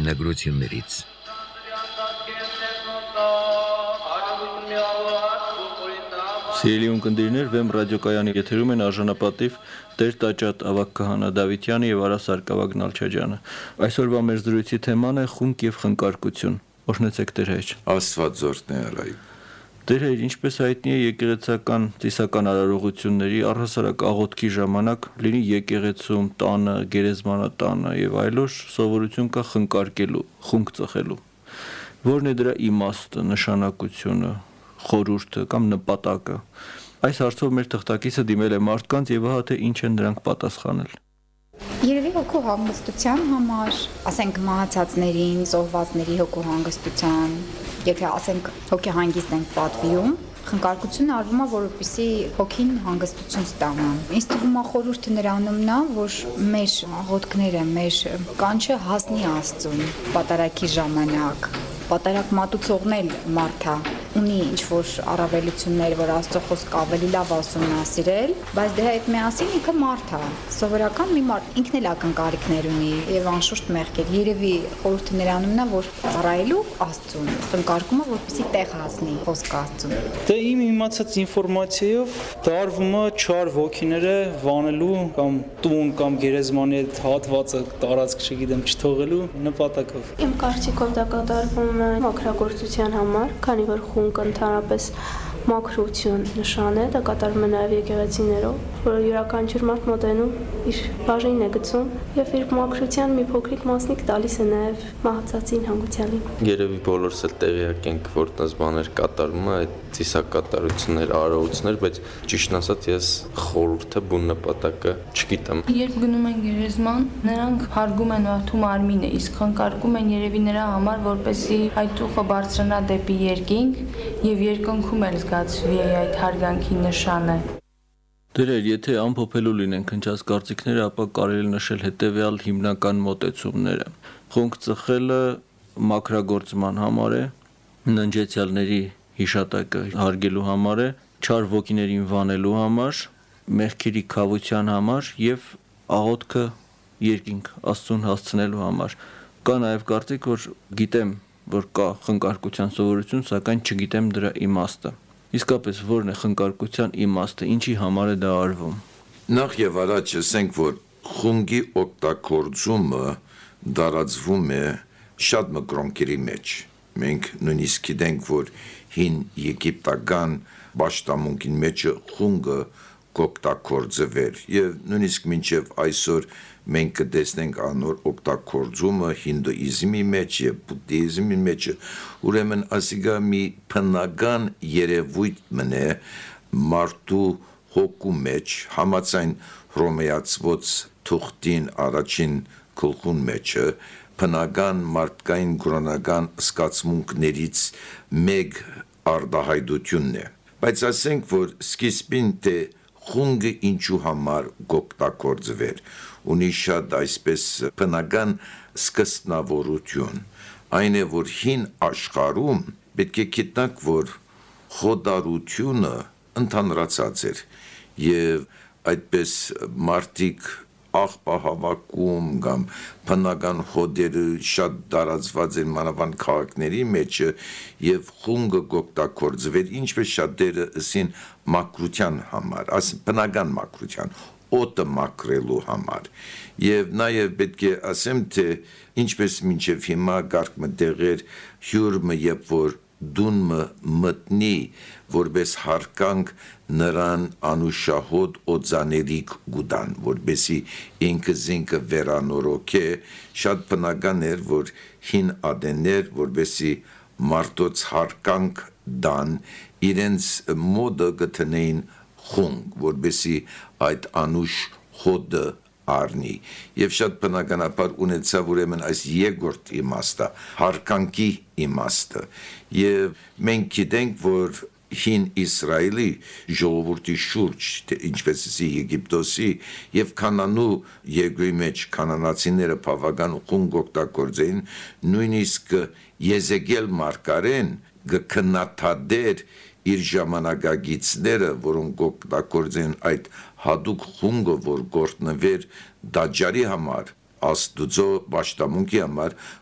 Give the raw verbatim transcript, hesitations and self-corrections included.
Ձայնագրություններից Սիրելի ունկնդիրներ, Վեմ ռադիոկայանի եթերում են արժանապատիվ Տեր Տաճատ Ավագ Քահանա Դավիթյանը եւ Արա Սարգսակյան Նալչաջյանը։ Այսօրվա մեր զրույցի թեման է խունկ եւ խնկարկություն։ Օրհնեցեք Տեր հայր։ Աստված զորքն է արայի։ Տեր հայր, ինչպես հայտնի է եկեղեցական ծիսական արարողությունների առհասարակ աղոթքի ժամանակ լինի եկեղեցում, տանը, գերեզմանատանը եւ այլուր սովորություն կա խնկարկելու, խունկ ծխելու։ Որն է դրա իմաստը, նշանակությունը, խորհուրդը կամ նպատակը։ Այս հարցով մեր թղթակիցը դիմել է մարդկանց եւ ահա թե ինչ են նրանք պատասխանել։ Երևի հոգու հանգստության համար, ասենք մահացածներին, զոհվածների հոգու հանգստության, եթե ասենք հոգի հանգիստ ենք պատվիրում, խնկարկությունը արվում է, որովհետեւ հոգին հանգստություն ստանա։ Ինձ թվում է խորհուրդը նրանումն է, որ մեր աղոթքները, մեր կանչը հասնի Աստծուն պատարագի ժամանակ։ Պատարագ մատուցողն էլ մարդա ունի ինչ-որ առավելություններ, որ Աստծո խոսքը ավելի լավ ուսումնասիրել, բայց դե այդ միասին ինքը մարդ է։ Սովորական մի մարդ ինքն էլ ակնկալիքներ ունի եւ անշուշտ մեղքեր։ Երևի խորհուրդը նրանումն է, որ ծառայելու Աստծուն, խնկարկումը որպեսզի տեղ հասնի խոսքը Աստծուն։ Դե իմ իմացած ինֆորմացիայով դարվում է չար ոգիները վանելու կամ տուն կամ գերեզմանի այդ հատվածը տարածք, չգիտեմ, չթողելու նպատակով։ Իմ կարծիքով դա կատարվում է մաքրագործության համար, քանի որ խունկը ընդհանրապես մաքրություն նշան է, դա կատարվում է նաև եկեղեցիներով, որը յուրաքանչյուր մարդ մոտենում իր բաժինն է գցում եւ իր մաքրության մի փոքրիկ մասնիկ տալիս է նաև մահացածին հանգուցյալին։ Երևի բոլորս էլ տեղյակ ենք, որտես բաներ կատարվում է, այդ ծիսակատարություններ, արարողություններ, բայց ճիշտն ասած ես խորհուրդը բուն նպատակը չգիտեմ։ Երբ գնում են գերեզման, նրանք հարգում են Որդու մարմինը, իսկ խնկարկում են երևի նրա համար, որպեսզի այդ ծուխը բարձրանա դեպի երկինք եւ երկնքում էլ զգացվի այդ հարգանքի նշանը։ Դերեր, եթե ամփոփելու լինենք հնչած կարծիքները, ապա կարելի է նշել հետեւյալ հիմնական մոտեցումները։ Խունկ ծխելը մաքրագործման համար է, ննջեցյալների հիշատակը հարգելու համար է, չար ոգիներին վանելու համար, մեղքերի քավության համար եւ աղոթքը երկինք Աստծուն հասցնելու համար։ Կա նաեւ կարծիք, որ գիտեմ, որ կա խնկարկության սովորություն, սակայն չգիտեմ դրա իմաստը։ Իսկապես որն է խնկարկության իմաստը, ինչի համար է դա արվում։ Նախ եւ առաջ ասենք, որ խունգի օգտագործումը դարածվում է շատ մկրոնքերի մեջ։ Մենք նույնիսկ գիտենք, որ հին եգիպտական պաշտամունքին մեջ խունգը կօգտագործվեր եւ նույնիսկ մինչեւ այսօր մենք կտեսնենք անոր օգտագործումը հինդուիզմի մեջ եւ բուդդիզմի մեջ, ուրեմն ասիգա մի բնական երևույթ մնե մարդու հոգու մեջ համաձայն հռոմեացված թուղթին առաջին գլխուն մեջը բնական մարդկային կրոնական սկացմունքներից մեկ արդահայտությունն է, բայց ասենք, որ սկիզբին թե խունգը ինչու համար գօգտագործվեր, ունի շատ այսպես բնական սկզբնավորություն, այն է, որ հին աշխարհում պետք է գիտնանք, որ խոդարությունը ընդհանրացած էր եւ այդպես մարդիկ աղբահավաքում կամ բնական հոդերը շատ դարածված են մանավանդ քաղաքների մեջ եւ խունգը գօգտագործվեր ինչպես շատերը ասին մաքրության համար, աս բնական մաքրության, օդը մաքրելու համար եւ նաեւ պետք է ասեմ թե ինչպես մինչեւ հիմա գարկ մտեղեր հյուրը երբ որ դունը մտնի որպես հարկանք նրան անուշահոտ օծաներիկ գուդան որպեսի ինքը զինքը վերանորոգե շատ բնական էր որ հին ադեներ որպեսի մարդոց հարկանք դան իրենց մոդը գտնեին խունգ որպեսի այդ անուշ հոդը արնի եւ շատ բնականաբար ունեցավ ուրեմն այս երկրորդ իմաստը հարկանքի իմաստը եւ մենք գիտենք որ հին Իսրայելի ժողովրդի շուրջ ինչպես ասի Եգիպտոսի եւ Կանանու երկրի մեջ կանանացիները բավական խունգ օգտագործեին նույնիսկ Եզեկիել մարգարեն գքնաթադեր իր ժամանակագիցները որոնք օգտագործեն այդ հadouk խունգը որ գործնվեր դաջարի համար աստուծո պաշտամունքի համար